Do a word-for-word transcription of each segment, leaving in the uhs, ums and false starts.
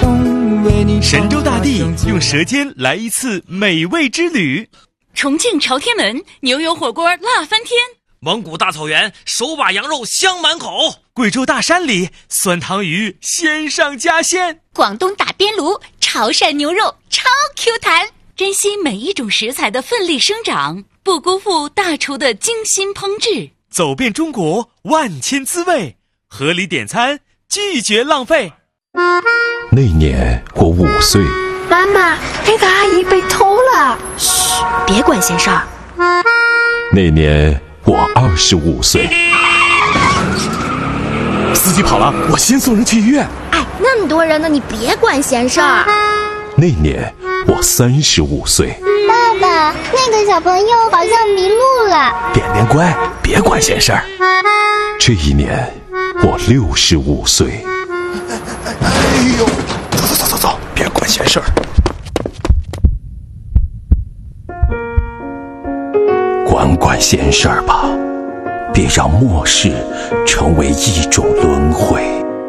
中为你。 神州大地用舌尖来一次美味之旅。 重庆朝天门牛油火锅辣翻天。 蒙古大草原手把羊肉香满口。 贵州大山里酸汤鱼鲜上加鲜。 广东打边炉潮汕牛肉超 Q 弹。珍惜每一种食材的奋力生长，不辜负大厨的精心烹制。 走遍中国万千滋味，合理点餐，拒绝浪费。 那年我五岁。 妈妈，那个阿姨被偷了。 嘘，别管闲事儿。 那年我二十五岁。 司机跑了，我先送人去医院。 哎，那么多人呢，你别管闲事儿。 那年我三十五岁。 爸爸，那个小朋友好像迷路了。 点点乖，别管闲事儿。 这一年我六十五岁。 哎呦，走走走走走，别管闲事儿。 管管闲事儿吧，别让末世成为一种轮回。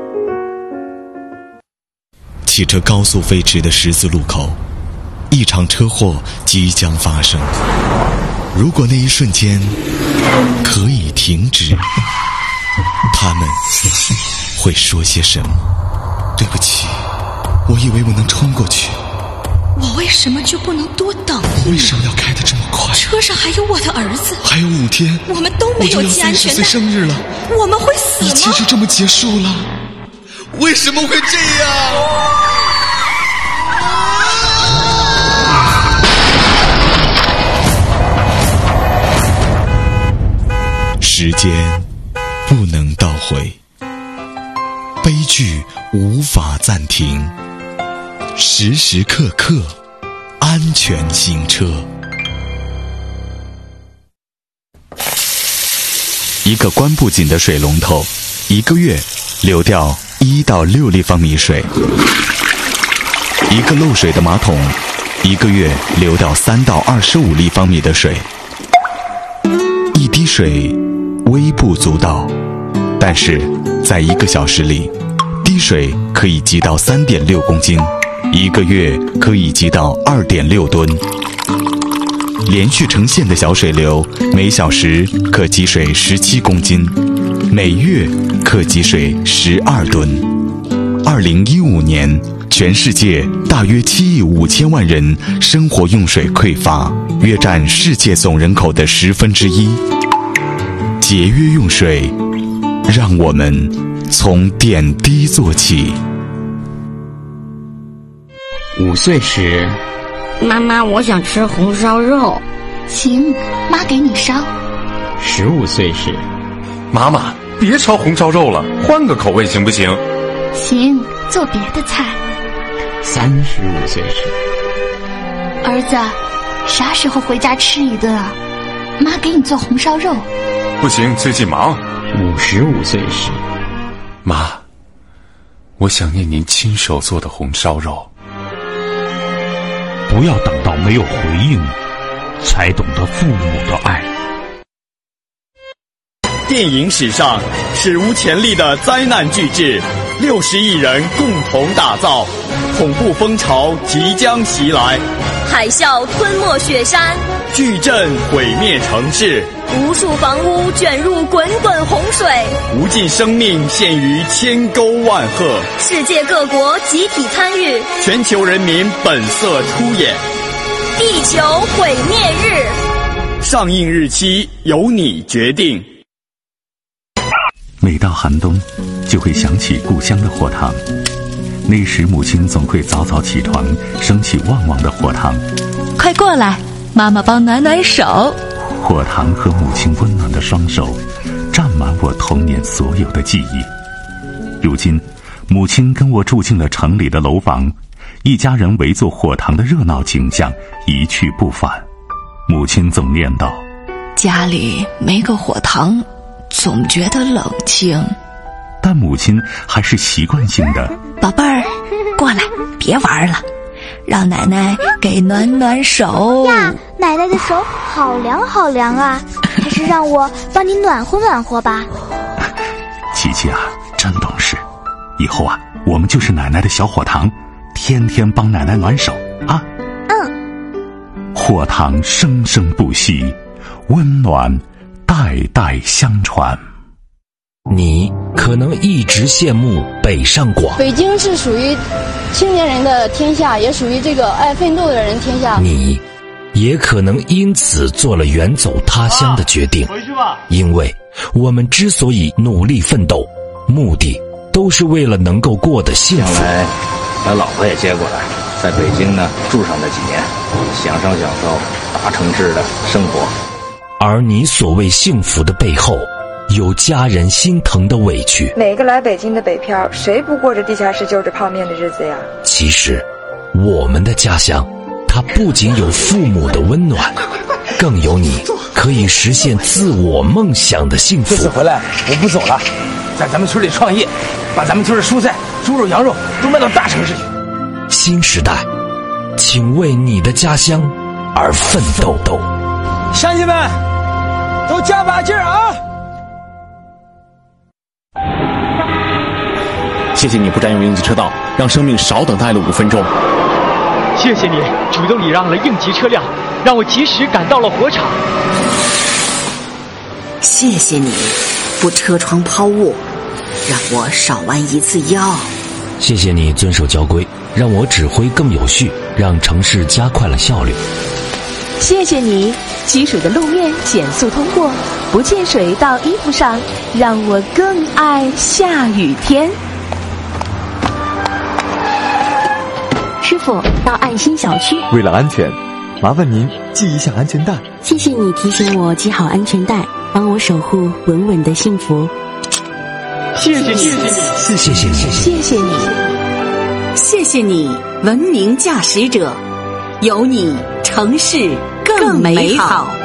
汽车高速飞驰的十字路口，一场车祸即将发生。如果那一瞬间可以停止，他们会说些什么？对不起，我以为我能冲过去。 我为什么就不能多等？ 为什么要开得这么快？ 车上还有我的儿子， 还有五天， 我们都没有系安全带。 我就要三十岁生日了， 我们会死吗？ 一切就这么结束了？为什么会这样？时间不能倒回，悲剧无法暂停，时时刻刻安全行车。一个关不紧的水龙头，一个月流掉一到六立方米水；一个漏水的马桶，一个月流掉三到二十五立方米的水。一滴水微不足道，但是在一个小时里，滴水可以积到三点六公斤，一个月可以积到二点六吨。连续成线的小水流，每小时可积水十七公斤，每月可积水十二吨。二零一五年，全世界大约七亿五千万人生活用水匮乏，约占世界总人口的十分之一。节约用水，让我们从点滴做起。 五岁时， 妈妈，我想吃红烧肉。 行，妈给你烧。 十五岁时， 妈妈，别烧红烧肉了，换个口味行不行？ 行，做别的菜。 三十五岁时， 儿子，啥时候回家吃一顿啊？妈给你做红烧肉。 不行，最近忙。 五十五岁时， 妈，我想念您亲手做的红烧肉。 不要等到没有回应，才懂得父母的爱。 电影史上史无前例的灾难巨制，六十亿人共同打造，恐怖风潮即将袭来， 海啸吞没雪山， 巨震毁灭城市， 无数房屋卷入滚滚洪水， 无尽生命陷于千沟万壑， 世界各国集体参与， 全球人民本色出演。 地球毁灭日， 上映日期由你决定。 每到寒冬，就会想起故乡的火塘。那时母亲总会早早起床，升起旺旺的火塘。 快过来，妈妈帮暖暖手。 火塘和母亲温暖的双手，占满我童年所有的记忆。如今，母亲跟我住进了城里的楼房，一家人围坐火塘的热闹景象一去不返。母亲总念叨： 家里没个火塘，总觉得冷清。 但母亲还是习惯性的： 宝贝儿，过来，别玩了，让奶奶给暖暖手呀。奶奶的手好凉好凉啊，还是让我帮你暖和暖和吧。 琪琪啊，真懂事，以后啊，我们就是奶奶的小火塘， 天天帮奶奶暖手啊。 嗯。 火塘生生不息，温暖代代相传。 你可能一直羡慕北上广， 北京是属于青年人的天下，也属于这个爱奋斗的人天下。 你也可能因此做了远走他乡的决定。 回去吧。 因为我们之所以努力奋斗，目的都是为了能够过得幸福。 将来把老婆也接过来，在北京呢住上那几年，享受享受大城市的生活。 而你所谓幸福的背后，有家人心疼的委屈。 每个来北京的北漂，谁不过着地下室就着泡面的日子呀？ 其实，我们的家乡，它不仅有父母的温暖，更有你可以实现自我梦想的幸福。 这次回来，我不走了，在咱们村里创业，把咱们村的蔬菜、猪肉、羊肉都卖到大城市去。 新时代，请为你的家乡而奋斗斗。 乡亲们，都加把劲儿啊！ 谢谢你不占用应急车道，让生命少等待了五分钟。 谢谢你主动礼让了应急车辆，让我及时赶到了火场。 谢谢你不车窗抛物，让我少弯一次腰。 谢谢你遵守交规，让我指挥更有序，让城市加快了效率。 谢谢你积水的路面减速通过，不溅水到衣服上，让我更爱下雨天。 师傅，到爱心小区。 为了安全，麻烦您系一下安全带。 谢谢你提醒我系好安全带，帮我守护稳稳的幸福。 谢谢你，谢谢你， 谢谢你， 谢谢你， 谢谢你，文明驾驶者，有你城市更美好。